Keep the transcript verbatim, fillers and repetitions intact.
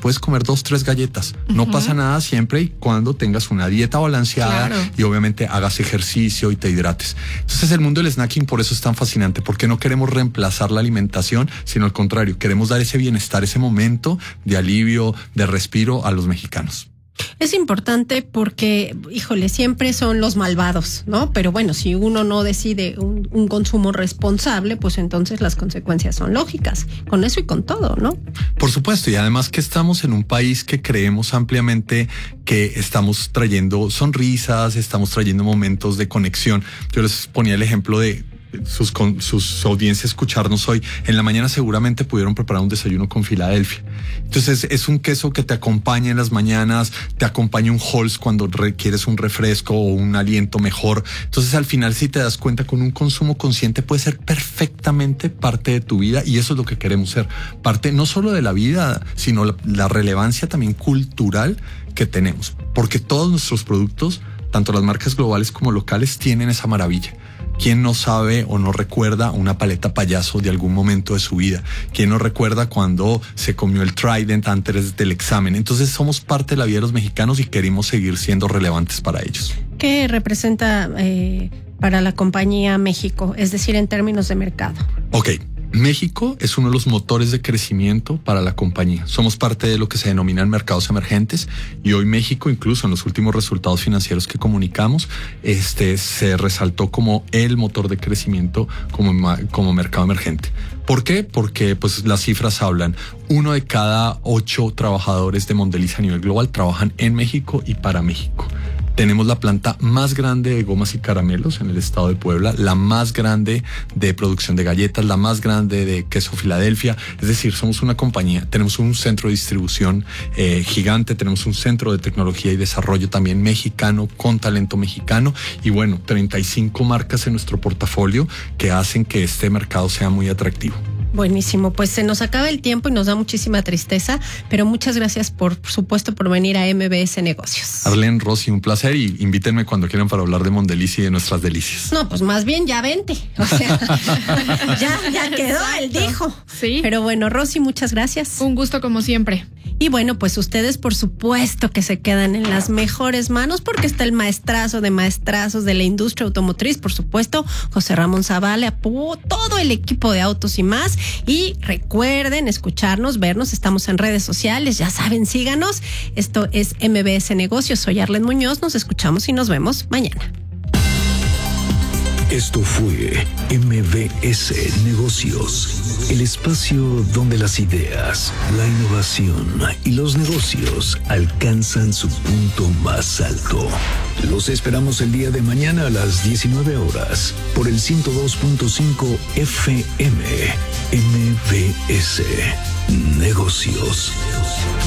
puedes comer dos, tres galletas. No uh-huh. pasa nada siempre y cuando tengas una dieta balanceada claro. y obviamente hagas ejercicio y te hidrates. Entonces el mundo del snacking por eso es tan fascinante, porque no queremos reemplazar la alimentación, sino al contrario, queremos dar ese bienestar, ese momento de alivio, de respiro a los mexicanos. Es importante porque, híjole, siempre son los malvados, ¿no? Pero bueno, si uno no decide un, un consumo responsable, pues entonces las consecuencias son lógicas, con eso y con todo, ¿no? Por supuesto, y además que estamos en un país que creemos ampliamente que estamos trayendo sonrisas, estamos trayendo momentos de conexión. Yo les ponía el ejemplo de sus, con, sus audiencias escucharnos hoy. En la mañana seguramente pudieron preparar un desayuno con Filadelfia. Entonces es un queso que te acompaña en las mañanas, te acompaña un Halls cuando requieres un refresco o un aliento mejor. Entonces al final, si te das cuenta, con un consumo consciente puede ser perfectamente parte de tu vida, y eso es lo que queremos ser, parte no solo de la vida, sino la, la relevancia también cultural que tenemos, porque todos nuestros productos, tanto las marcas globales como locales, tienen esa maravilla. ¿Quién no sabe o no recuerda una paleta payaso de algún momento de su vida? ¿Quién no recuerda cuando se comió el Trident antes del examen? Entonces somos parte de la vida de los mexicanos y queremos seguir siendo relevantes para ellos. ¿Qué representa eh, para la compañía México? Es decir, en términos de mercado. Ok. México es uno de los motores de crecimiento para la compañía. Somos parte de lo que se denominan mercados emergentes, y hoy México, incluso en los últimos resultados financieros que comunicamos, este se resaltó como el motor de crecimiento como, como mercado emergente. ¿Por qué? Porque pues las cifras hablan. Uno de cada ocho trabajadores de Mondelez a nivel global trabajan en México y para México. Tenemos la planta más grande de gomas y caramelos en el estado de Puebla, la más grande de producción de galletas, la más grande de queso Filadelfia. Es decir, somos una compañía, tenemos un centro de distribución eh, gigante, tenemos un centro de tecnología y desarrollo también mexicano, con talento mexicano, y bueno, treinta y cinco marcas en nuestro portafolio que hacen que este mercado sea muy atractivo. Buenísimo, pues se nos acaba el tiempo y nos da muchísima tristeza, pero muchas gracias por, por supuesto por venir a M B S Negocios. Arlene, Rosy, un placer, y invítenme cuando quieran para hablar de Mondelez y de nuestras delicias. No, pues más bien ya vente, o sea, ya, ya quedó, él dijo. Sí. Pero bueno, Rosy, muchas gracias. Un gusto como siempre. Y bueno, pues ustedes por supuesto que se quedan en las mejores manos, porque está el maestrazo de maestrazos de la industria automotriz, por supuesto, José Ramón Zavala, todo el equipo de Autos y Más. Y recuerden escucharnos, vernos, estamos en redes sociales, ya saben, síganos. Esto es M B S Negocios, soy Arlene Muñoz, nos escuchamos y nos vemos mañana. Esto fue M B S Negocios, el espacio donde las ideas, la innovación y los negocios alcanzan su punto más alto. Los esperamos el día de mañana a las diecinueve horas por el ciento dos punto cinco F M. M B S Negocios.